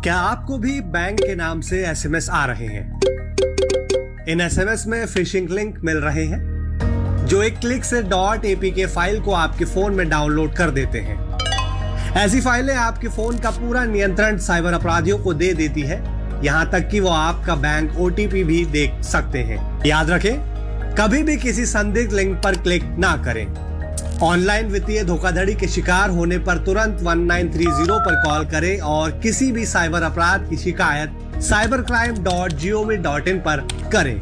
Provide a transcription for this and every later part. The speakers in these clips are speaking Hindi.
क्या आपको भी बैंक के नाम से एसएमएस आ रहे हैं? इन एसएमएस में फिशिंग लिंक मिल रहे हैं जो एक क्लिक से .apk फाइल को आपके फोन में डाउनलोड कर देते हैं। ऐसी फाइलें आपके फोन का पूरा नियंत्रण साइबर अपराधियों को दे देती है, यहाँ तक कि वो आपका बैंक ओटीपी भी देख सकते हैं। याद रखें, कभी भी किसी संदिग्ध लिंक पर क्लिक ना करें। ऑनलाइन वित्तीय धोखाधड़ी के शिकार होने पर तुरंत 1930 पर कॉल करें और किसी भी साइबर अपराध की शिकायत cybercrime.gov.in पर करें।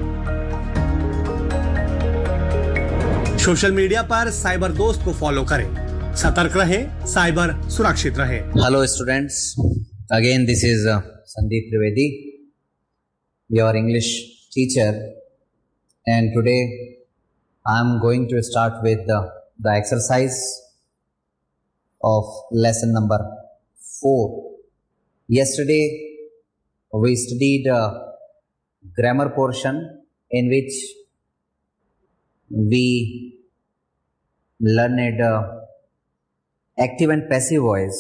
सोशल मीडिया पर साइबर दोस्त को फॉलो करें। सतर्क रहें, साइबर सुरक्षित रहें। Hello students, again this is Sandeep Trivedi, your English teacher, and today I am going to start with the exercise of lesson number 4. Yesterday we studied grammar portion in which we learned active and passive voice.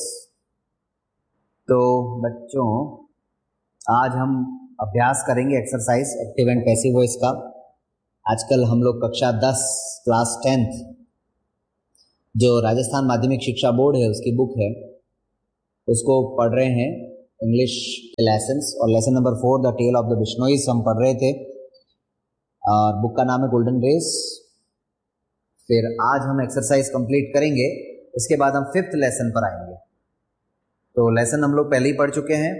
तो बच्चों आज हम अभ्यास करेंगे exercise active and passive voice का। आजकल हम लोग कक्षा 10 क्लास 10th जो राजस्थान माध्यमिक शिक्षा बोर्ड है उसकी बुक है उसको पढ़ रहे हैं, इंग्लिश के लेसन्स, और lesson number 4 the tell of the बिश्नोईज हम पढ़ रहे थे और बुक का नाम है गोल्डन रेस। फिर आज हम एक्सरसाइज कंप्लीट करेंगे, इसके बाद हम 5th लेसन पर आएंगे। तो लेसन हम लोग पहले ही पढ़ चुके हैं।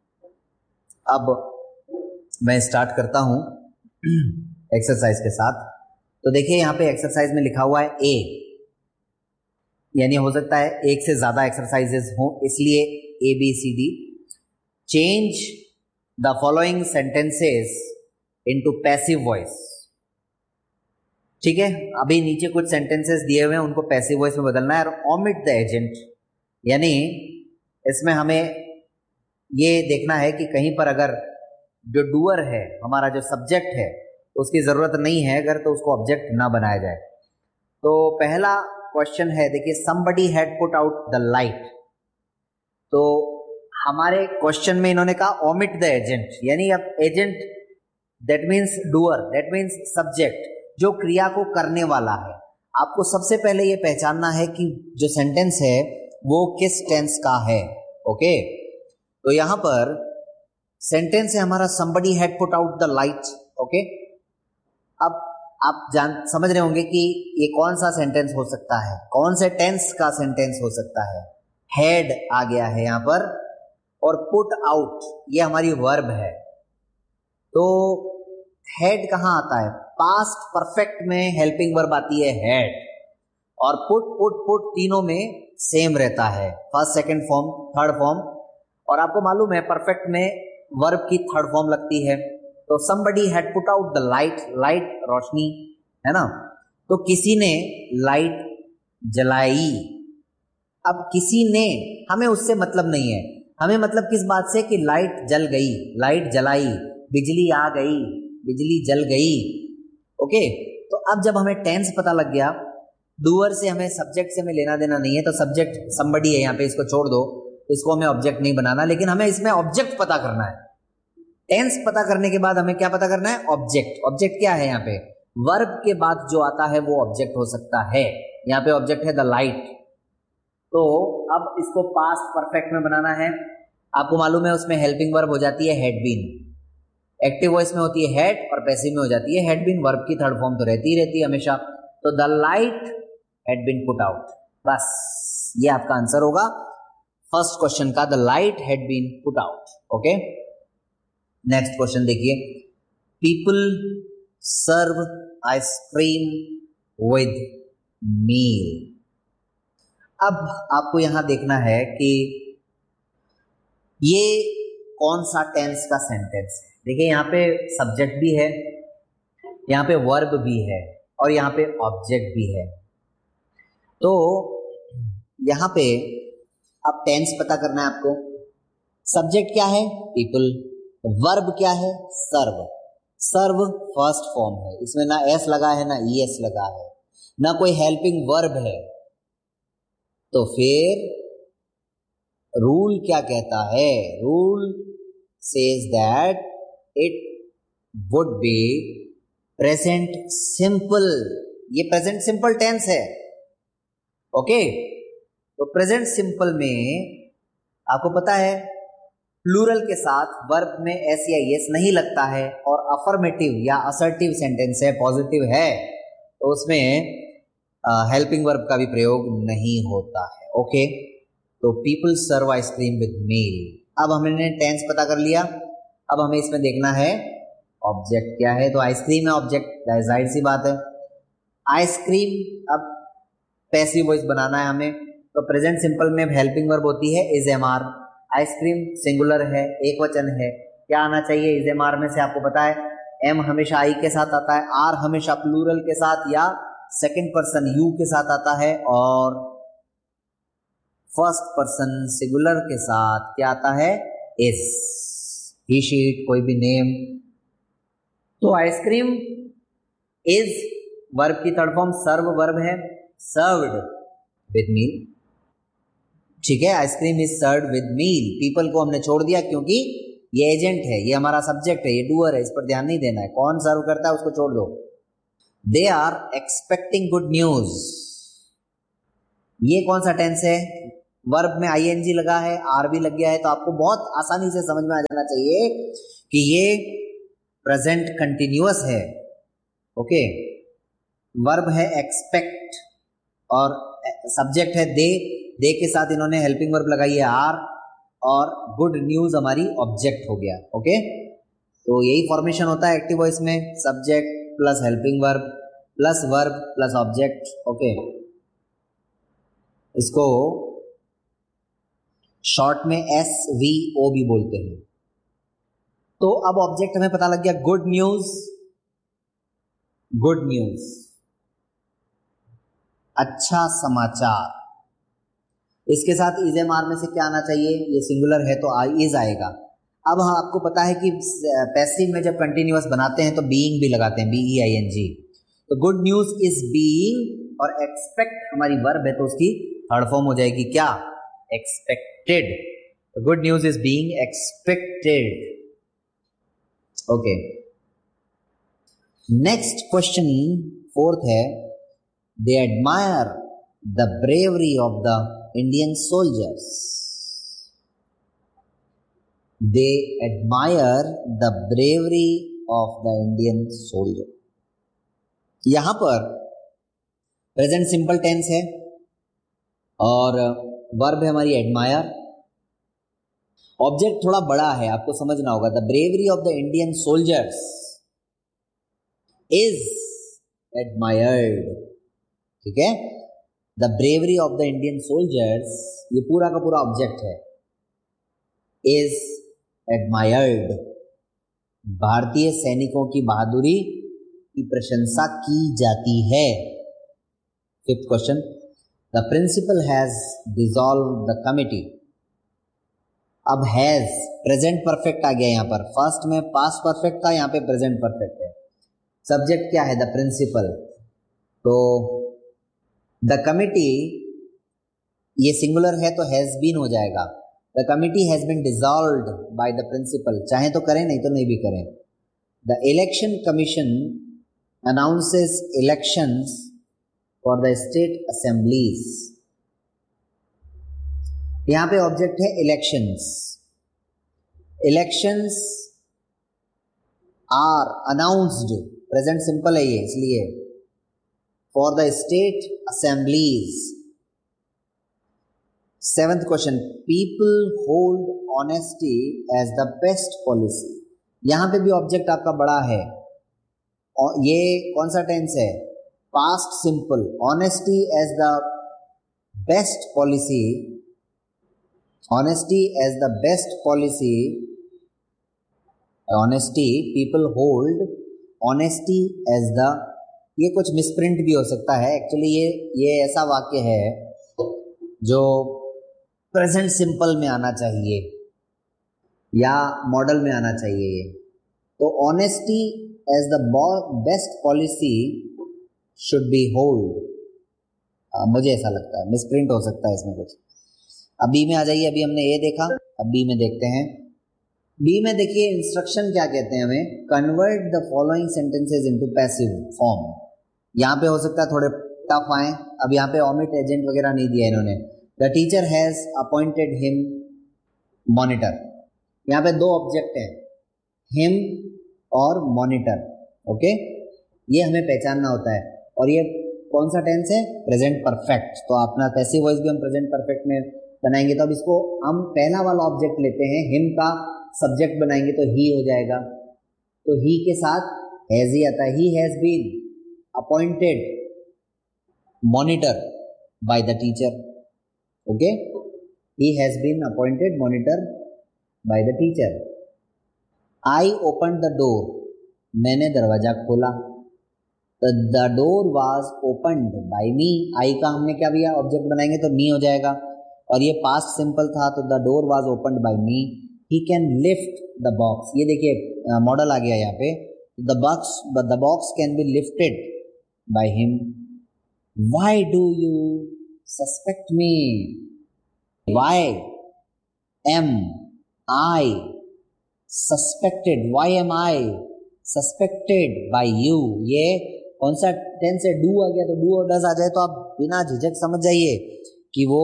अब मैं स्टार्ट करता हूं एक्सरसाइज के साथ। तो देखिए यहाँ पे एक्सरसाइज में लिखा हुआ है ए, यानी हो सकता है एक से ज्यादा एक्सरसाइजेस हो, इसलिए A B C D. Change the following sentences into passive voice. ठीक है, अभी नीचे कुछ सेंटेंसेस दिए हुए हैं, उनको पैसिव वॉइस में बदलना है। और ओमिट द एजेंट, यानी इसमें हमें ये देखना है कि कहीं पर अगर जो डूअर है, हमारा जो सब्जेक्ट है, उसकी जरूरत नहीं है अगर, तो उसको ऑब्जेक्ट ना बनाया जाए। तो पहला क्वेश्चन है, देखिए somebody had put out the light। तो हमारे क्वेश्चन में इन्होंने कहा omit the agent, यानी अब agent that means doer, that means subject, जो क्रिया को करने वाला है। आपको सबसे पहले ये पहचानना है कि जो सेंटेंस है वो किस टेंस का है। ओके, तो यहां पर सेंटेंस है हमारा somebody had put out the light। Okay, अब आप समझ रहे होंगे कि ये कौन सा सेंटेंस हो सकता है, कौन से टेंस का सेंटेंस हो सकता है। हैड आ गया है यहां पर, और पुट आउट ये हमारी वर्ब है। तो हैड कहां आता है? पास्ट परफेक्ट में हेल्पिंग वर्ब आती है हैड, और पुट तीनों में सेम रहता है, first second form third form. और आपको मालूम है परफेक्ट में वर्ब की थर्ड फॉर्म लगती है। तो somebody had put out the light, light रोशनी है ना, तो किसी ने लाइट जलाई। अब किसी ने, हमें उससे मतलब नहीं है, हमें मतलब किस बात से कि लाइट जल गई, लाइट जलाई, बिजली आ गई, बिजली जल गई। ओके, तो अब जब हमें टेंस पता लग गया, डूअर से हमें सब्जेक्ट से हमें लेना देना नहीं है, तो सब्जेक्ट somebody है यहाँ पे, इसको छोड़ दो, इसको हमें ऑब्जेक्ट नहीं बनाना, लेकिन हमें इसमें ऑब्जेक्ट पता करना है। टेंस पता करने के बाद हमें क्या पता करना है? ऑब्जेक्ट। ऑब्जेक्ट क्या है यहाँ पे? वर्ब के बाद जो आता है वो ऑब्जेक्ट हो सकता है। यहाँ पे ऑब्जेक्ट है द लाइट। तो अब इसको पास्ट परफेक्ट में बनाना है। आपको मालूम है उसमें हेल्पिंग वर्ब हो जाती है हैड बीन, एक्टिव वॉइस में होती है हैड, और पैसिव में हो जाती है हैड बीन। वर्ब की थर्ड फॉर्म तो रहती ही रहती है हमेशा। तो the light had been put out, बस ये आपका आंसर होगा फर्स्ट क्वेश्चन का, the light had been put out. Okay, next question देखिए, पीपल सर्व आइसक्रीम विद मील। अब आपको यहां देखना है कि ये कौन सा टेंस का सेंटेंस है। देखिए यहाँ पे सब्जेक्ट भी है, यहाँ पे वर्ब भी है, और यहाँ पे ऑब्जेक्ट भी है। तो यहाँ पे अब टेंस पता करना है आपको। सब्जेक्ट क्या है? पीपल। वर्ब क्या है? सर्व। सर्व फर्स्ट फॉर्म है, इसमें ना एस लगा है ना ईएस लगा है, ना कोई हेल्पिंग वर्ब है। तो फिर रूल क्या कहता है? Rule says that it would be present simple. ये प्रेजेंट सिंपल टेंस है, ओके। तो प्रेजेंट सिंपल में आपको पता है प्लूरल के साथ वर्ब में एस या एस नहीं लगता है, और अफर्मेटिव या असर्टिव सेंटेंस है, पॉजिटिव है, तो उसमें हेल्पिंग वर्ब का भी प्रयोग नहीं होता है, ओके। तो पीपल सर्व आइसक्रीम विद मील। अब हमने टेंस पता कर लिया, अब हमें इसमें देखना है ऑब्जेक्ट क्या है। तो आइसक्रीम है ऑब्जेक्ट, जाहिर सी बात है। आइसक्रीम, अब पैसिव वॉइस बनाना है हमें, तो प्रेजेंट सिंपल में हेल्पिंग वर्ब होती है is M R. Ice cream singular है, एक वचन है, क्या आना चाहिए इज एम आर में से? आपको पता है एम हमेशा आई के साथ आता है, आर हमेशा प्लूरल के साथ या सेकंड पर्सन यू के साथ आता है, और फर्स्ट पर्सन सिंगुलर के साथ क्या आता है? इज। ही शी इट, कोई भी नेम। तो आइसक्रीम इज वर्ब की थर्ड फॉर्म, सर्व वर्ब है, सर्व्ड विद मील, ठीक है। Ice cream is served with meal. People को हमने छोड़ दिया क्योंकि ये एजेंट है, ये हमारा सब्जेक्ट है, ये डूअर है, इस पर ध्यान नहीं देना है। कौन सर्व करता है उसको छोड़ दो। They are expecting good news. ये कौन सा टेंस है? वर्ब में आईएनजी लगा है, आर भी लग गया है, तो आपको बहुत आसानी से समझ में आ जाना चाहिए कि ये प्रेजेंट कंटिन्यूअस है, ओके। वर्ब है एक्सपेक्ट और सब्जेक्ट है दे, दे के साथ इन्होंने हेल्पिंग वर्ब लगाई है आर, और गुड न्यूज हमारी ऑब्जेक्ट हो गया, ओके। तो यही फॉर्मेशन होता है एक्टिव वॉइस में, subject plus helping verb plus object, okay. इसको शॉर्ट में SVO भी बोलते हैं। तो अब ऑब्जेक्ट हमें पता लग गया, गुड न्यूज, गुड न्यूज, अच्छा समाचार। इसके साथ इज एम आर में से क्या आना चाहिए? ये सिंगुलर है तो इज आएगा। अब हाँ, आपको पता है कि पैसिव में जब कंटिन्यूअस बनाते हैं तो बीइंग भी लगाते हैं, BEING। तो गुड न्यूज इज बीइंग, और एक्सपेक्ट हमारी वर्ब है तो उसकी थर्ड फॉर्म हो जाएगी क्या? Expected. Good news is being expected, okay. Next question fourth है, दे admire the bravery of the Indian soldiers. They admire the bravery of the Indian soldier. यहां पर प्रेजेंट सिंपल टेंस है और वर्ब है हमारी एडमायर। ऑब्जेक्ट थोड़ा बड़ा है, आपको समझना होगा। The bravery of the Indian soldiers is admired, ठीक है। The bravery of the Indian soldiers, ये पूरा का पूरा ऑब्जेक्ट है, इज एडमायर्ड। भारतीय सैनिकों की बहादुरी की प्रशंसा की जाती है। Fifth question, the principal has dissolved the committee. अब हैज प्रेजेंट परफेक्ट आ गया यहां पर, फर्स्ट में पास्ट परफेक्ट था, यहां पे प्रेजेंट परफेक्ट है। सब्जेक्ट क्या है? The principal. तो द कमिटी, ये सिंगुलर है तो हैज बीन हो जाएगा। The committee has been dissolved by the principal, चाहे तो करें नहीं तो नहीं भी करें। The election commission announces elections for the state assemblies. यहां पे ऑब्जेक्ट है elections. Elections are announced, present simple है ये इसलिए, for the state assemblies. Seventh question, people hold honesty as the best policy. यहां पे भी ऑब्जेक्ट आपका बड़ा है, और ये कौन सा टेंस है? Past simple. Honesty as the best policy, honesty as the best policy, honesty, people hold honesty as the, ये कुछ मिसप्रिंट भी हो सकता है एक्चुअली। ये ऐसा वाक्य है जो प्रेजेंट सिंपल में आना चाहिए या मॉडल में आना चाहिए ये। तो honesty as the best policy should be hold, मुझे ऐसा लगता है, मिसप्रिंट हो सकता है इसमें कुछ। अब बी में आ जाइए। अभी हमने ए देखा, अब बी में देखते हैं। बी में देखिए इंस्ट्रक्शन क्या कहते हैं हमें, convert the following sentences into passive form. यहाँ पे हो सकता है थोड़े टफ आए। अब यहाँ पे ओमिट एजेंट वगैरह नहीं दिया इन्होंने। The teacher has appointed him monitor. यहाँ पे दो ऑब्जेक्ट हैं, हिम और मॉनिटर। ओके, ये हमें पहचानना होता है। और ये कौन सा टेंस है, प्रेजेंट परफेक्ट। तो अपना पैसिव वॉइस भी हम प्रेजेंट परफेक्ट में बनाएंगे। तो अब इसको हम पहला वाला ऑब्जेक्ट लेते हैं, हिम का सब्जेक्ट बनाएंगे तो ही हो जाएगा। तो ही के साथ हैज ही आता है। He has been appointed monitor by the teacher. Okay, he has been appointed monitor by the teacher. I open the door, मैंने दरवाजा खोला। The door was opened bye मी। आई का हमने क्या किया, ऑब्जेक्ट बनाएंगे तो मी हो जाएगा। और ये पास्ट सिंपल था तो the door was opened bye me. He can lift the box, ये देखिए मॉडल आ गया यहाँ पे। The box can be lifted by him. Why do you suspect me, why am I suspected, why am I suspected bye you. ये कौन सा टेंस है, डू आ गया। तो डू और डज आ जाए तो आप बिना झिझक समझ जाइए कि वो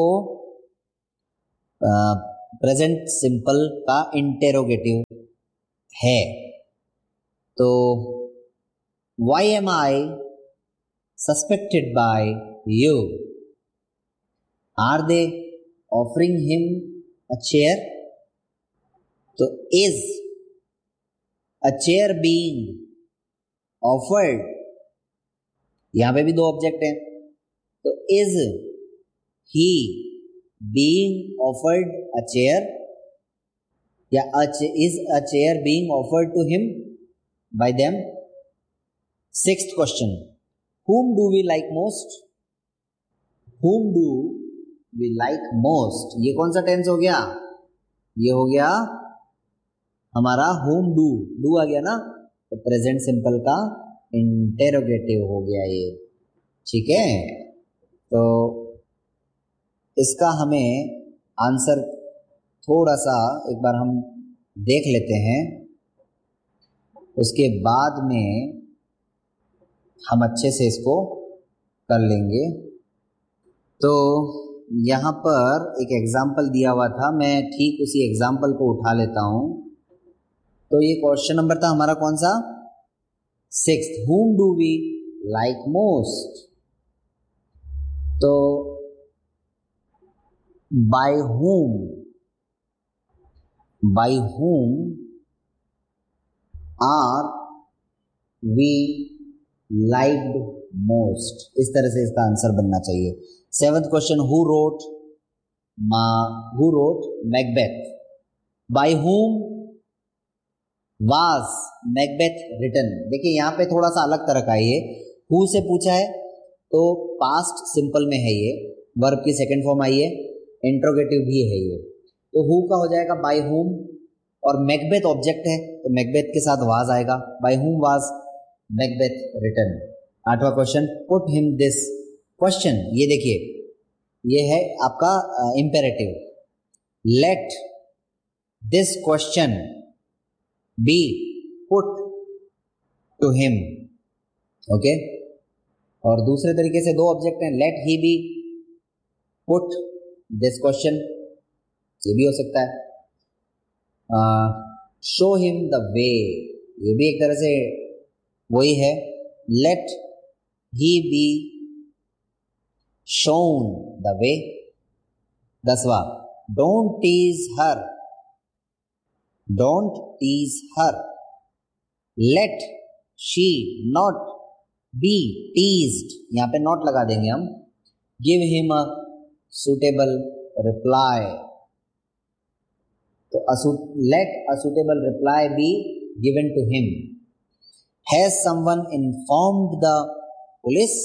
प्रेजेंट सिंपल का इंटेरोगेटिव है। तो why am I suspected bye you, are they offering him a chair. तो is a chair being offered, यहां पे भी दो ऑब्जेक्ट हैं। तो is he being offered a chair, या is a chair being offered to him by them. Sixth question, whom do we like most, whom do we like most। ये कौन सा टेंस हो गया, ये हो गया हमारा whom do, do आ गया ना, तो प्रेजेंट सिंपल का इंटेरोगेटिव हो गया ये। ठीक है, तो इसका हमें आंसर थोड़ा सा एक बार हम देख लेते हैं, उसके बाद में हम अच्छे से इसको कर लेंगे। तो यहाँ पर एक एग्जाम्पल दिया हुआ था, मैं ठीक उसी एग्जाम्पल को उठा लेता हूँ। तो ये क्वेश्चन नंबर था हमारा कौन सा, sixth, whom do we like most। तो by whom are we liked most, इस तरह से इसका आंसर बनना चाहिए। Seventh question, who wrote Macbeth, by whom was Macbeth written। देखिए यहाँ पे थोड़ा सा अलग तरह का है, ये who से पूछा है तो पास्ट सिंपल में है, ये वर्ब की सेकंड फॉर्म आई है, इंट्रोगेटिव भी है ये। तो who का हो जाएगा by whom, और मैकबेथ ऑब्जेक्ट है तो मैकबेथ के साथ वाज आएगा, by whom was Macbeth written। आठवां question, put him this question, ये देखिए ये है आपका imperative, let this question be put to him। Okay, और दूसरे तरीके से दो ऑब्जेक्ट हैं, let he be put this question, ये भी हो सकता है। show him the way, ये भी एक तरह से वही है, let he be shown the way। 10वां, don't tease her, let she not be teased, यहाँ पे not लगा देंगे हम, give him a suitable reply। तो let a suitable reply be given to him। Has someone informed the police,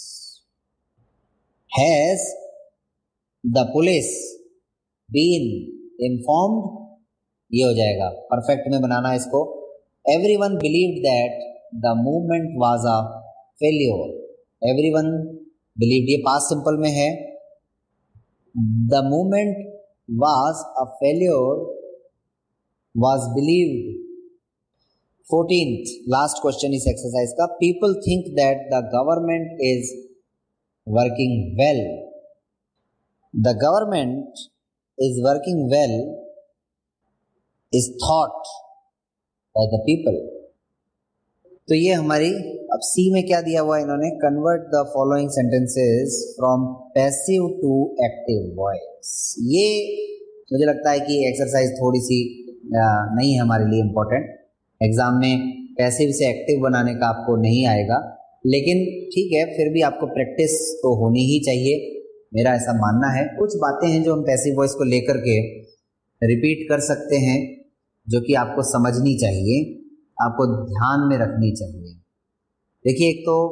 has the police been informed, ये हो जाएगा, परफेक्ट में बनाना है इसको। Everyone believed that the movement was a failure, everyone believed, ये पास्ट सिंपल में है। The movement was a failure was believed. 14th last question is exercise का, people think that the government is working well. The government is working well is thought by the people. तो ये हमारी, अब सी में क्या दिया हुआ इन्होंने, convert the following sentences from passive to active voice. ये मुझे लगता है कि एक्सरसाइज थोड़ी सी नहीं है हमारे लिए इम्पोर्टेंट. एग्जाम में पैसिव से एक्टिव बनाने का आपको नहीं आएगा, लेकिन ठीक है, फिर भी आपको प्रैक्टिस तो होनी ही चाहिए, मेरा ऐसा मानना है. कुछ बातें हैं जो हम पैसिव वॉइस को लेकर के रिपीट कर सकते हैं, जो कि आपको समझनी चाहिए, आपको ध्यान में रखनी चाहिए. देखिए, एक तो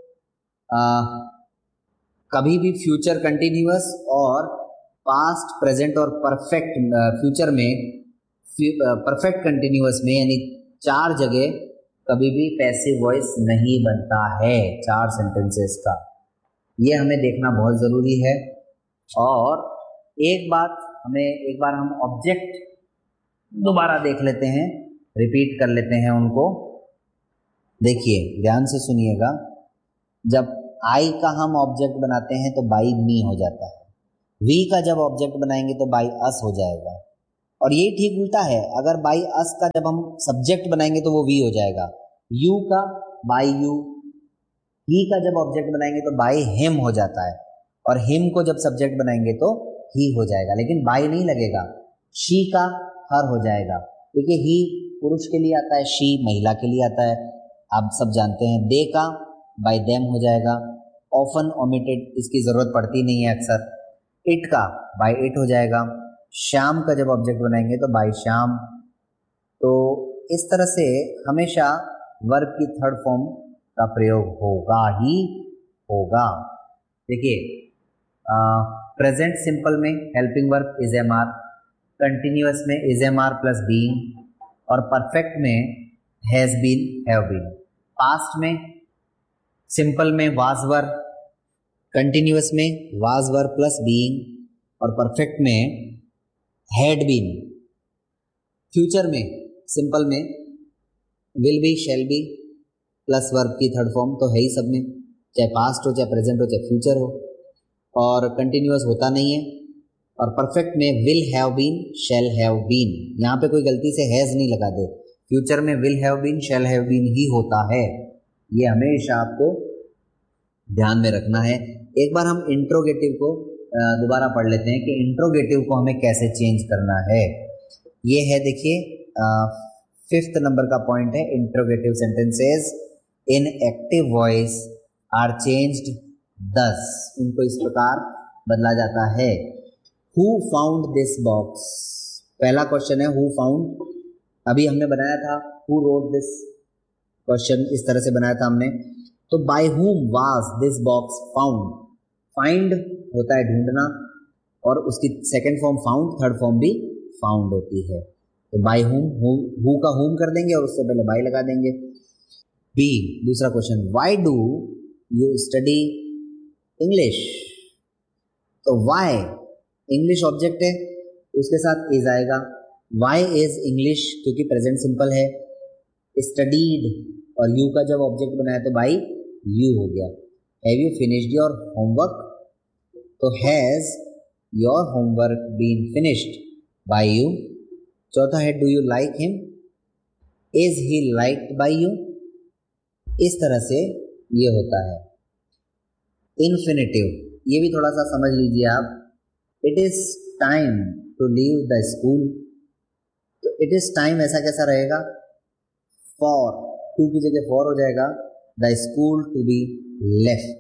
कभी भी फ्यूचर कंटिन्यूअस और पास्ट, प्रेजेंट और परफेक्ट, फ्यूचर में परफेक्ट कंटिन्यूअस में यानी 4 जगह कभी भी पैसिव वॉइस नहीं बनता है 4 सेंटेंसेस का. ये हमें देखना बहुत ज़रूरी है. और एक बार हम ऑब्जेक्ट दोबारा देख लेते हैं, रिपीट कर लेते हैं उनको. देखिए, ध्यान से सुनिएगा. जब आई का हम ऑब्जेक्ट बनाते हैं तो बाई मी हो जाता है. वी का जब ऑब्जेक्ट बनाएंगे तो बाई अस हो जाएगा. और ये ठीक उल्टा है, अगर बाई अस का जब हम सब्जेक्ट बनाएंगे तो वो वी हो जाएगा. यू का बाई यू, ही का जब ऑब्जेक्ट बनाएंगे तो बाई हिम हो जाता है, और हिम को जब सब्जेक्ट बनाएंगे तो ही हो जाएगा, लेकिन बाई नहीं लगेगा. शी का हर हो जाएगा, क्योंकि ही पुरुष के लिए आता है, शी महिला के लिए आता है, आप सब जानते हैं. दे का बाय देम हो जाएगा. ऑफन ओमिटेड, इसकी ज़रूरत पड़ती नहीं है अक्सर. इट का बाय इट हो जाएगा. श्याम का जब ऑब्जेक्ट बनाएंगे तो बाय श्याम. तो इस तरह से हमेशा वर्ब की थर्ड फॉर्म का प्रयोग होगा ही होगा. देखिए, प्रेजेंट सिंपल में helping verb is M R, continuous में is M R plus being, और परफेक्ट में has been, have been. Past में सिंपल में वाज वर, कंटिन्यूअस में वाज वर प्लस बीइंग, और परफेक्ट में हैड बीन. फ्यूचर में सिंपल में will be, shall be plus verb की थर्ड फॉर्म तो है ही सब में, चाहे पास्ट हो, चाहे प्रेजेंट हो, चाहे फ्यूचर हो, और कंटिन्यूअस होता नहीं है. और परफेक्ट में will have been, shall have been. यहाँ पे कोई गलती से हैज नहीं लगा दे. फ्यूचर में will have been, shall have been ही होता है. ये हमेशा आपको ध्यान में रखना है. एक बार हम इंट्रोगेटिव को दोबारा पढ़ लेते हैं कि इंट्रोगेटिव को हमें कैसे चेंज करना है. ये है, देखिए, 5th नंबर का पॉइंट है, interrogative sentences in active voice are changed दस. उनको इस प्रकार बदला जाता है. हु फाउंड दिस बॉक्स, पहला क्वेश्चन है हु फाउंड. अभी हमने बनाया था हु रोट दिस, क्वेश्चन इस तरह से बनाया था हमने. तो by whom was this box found. Find होता है ढूंढना, और उसकी second form found, third form भी फाउंड होती है. तो बाय हुम, हु का हुम कर देंगे और उससे पहले बाय लगा देंगे. बी, दूसरा question, why do you study English. तो व्हाई इंग्लिश ऑब्जेक्ट है, उसके साथ इज आएगा. व्हाई इज इंग्लिश, क्योंकि प्रेजेंट सिंपल है. स्टडीड, और यू का जब ऑब्जेक्ट बनाया तो बाई यू हो गया. Have you finished your homework, तो has your homework been finished bye you. चौथा है do you like him, is he liked by you. इस तरह से ये होता है. इन्फिनेटिव, ये भी थोड़ा सा समझ लीजिए आप. It is time to leave the school, तो इट इज टाइम ऐसा कैसा रहेगा, फॉर, टू की जगह फॉर हो जाएगा. The school to be left,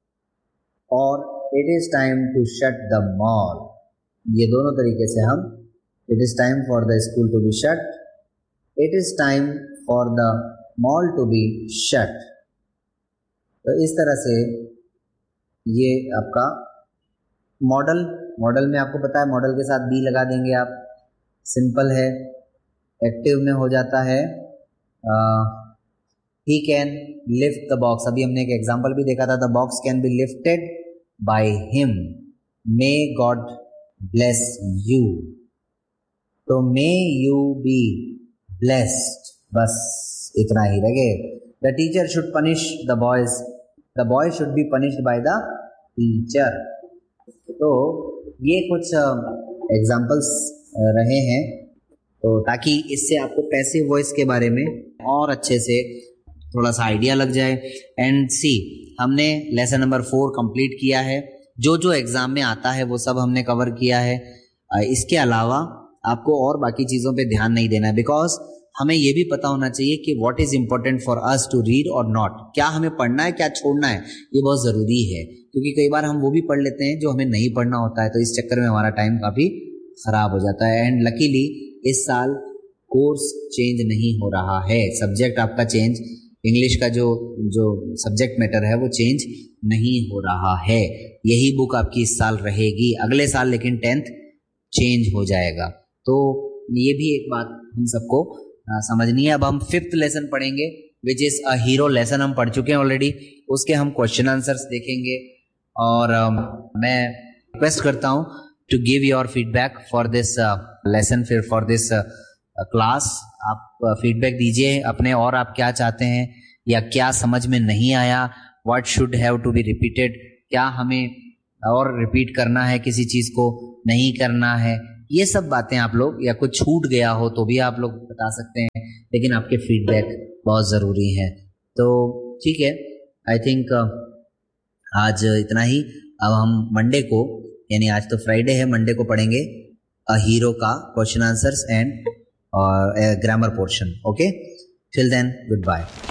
और it is time to shut the mall. ये दोनों तरीके से हम, it is time for the school to be shut, it is time for the mall to be shut. तो इस तरह से ये आपका मॉडल में आपको पता है, मॉडल के साथ बी लगा देंगे आप. सिंपल है. एक्टिव में हो जाता है he can lift the box. अभी हमने एक एग्जाम्पल भी देखा था, the box can be lifted by him. May God bless you. तो may you be blessed. बस इतना ही लगे. The teacher should punish the boys. The boy should be punished by the teacher. तो ये कुछ एग्जाम्पल्स रहे हैं, तो ताकि इससे आपको पैसिव वॉइस के बारे में और अच्छे से थोड़ा सा आइडिया लग जाए. एंड सी, हमने लेसन नंबर 4 कंप्लीट किया है. जो जो एग्जाम में आता है वो सब हमने कवर किया है. इसके अलावा आपको और बाकी चीज़ों पे ध्यान नहीं देना है, बिकॉज हमें ये भी पता होना चाहिए कि what is important for us to read और नॉट. क्या हमें पढ़ना है, क्या छोड़ना है, ये बहुत ज़रूरी है. क्योंकि कई बार हम वो भी पढ़ लेते हैं जो हमें नहीं पढ़ना होता है, तो इस चक्कर में हमारा टाइम काफ़ी ख़राब हो जाता है. एंड लकीली इस साल कोर्स चेंज नहीं हो रहा है. सब्जेक्ट आपका चेंज, इंग्लिश का जो सब्जेक्ट मैटर है वो चेंज नहीं हो रहा है. यही बुक आपकी इस साल रहेगी. अगले साल लेकिन 10th चेंज हो जाएगा. तो ये भी एक बात हम सबको समझनी है. अब हम 5th लेसन पढ़ेंगे, which is a hero lesson. हम पढ़ चुके हैं ऑलरेडी. उसके हम क्वेश्चन आंसर्स देखेंगे. और मैं रिक्वेस्ट करता हूँ to give your feedback for this lesson, फिर फॉर दिस क्लास. आप फीडबैक दीजिए अपने, और आप क्या चाहते हैं या क्या समझ में नहीं आया, what should have to be repeated, क्या हमें और रिपीट करना है, किसी चीज़ को नहीं करना है. ये सब बातें आप लोग, या कुछ छूट गया हो तो भी आप लोग बता सकते हैं, लेकिन आपके फीडबैक बहुत ज़रूरी है. तो ठीक है, आई थिंक आज इतना ही. अब हम मंडे को, यानी आज तो फ्राइडे है, मंडे को पढ़ेंगे अ हीरो का question answers and grammar portion. Okay, till then good bye.